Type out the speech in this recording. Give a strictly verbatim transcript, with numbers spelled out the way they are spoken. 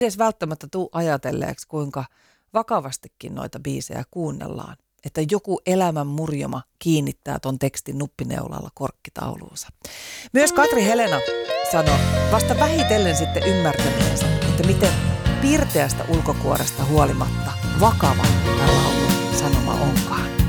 edes välttämättä tuu ajatelleeksi, kuinka vakavastikin noita biisejä kuunnellaan. Että joku elämän murjoma kiinnittää ton tekstin nuppineulalla korkkitauluunsa. Myös Katri Helena sanoi vasta vähitellen sitten ymmärtäneensä, että miten pirteästä ulkokuoresta huolimatta vakava tämä laulun sanoma onkaan.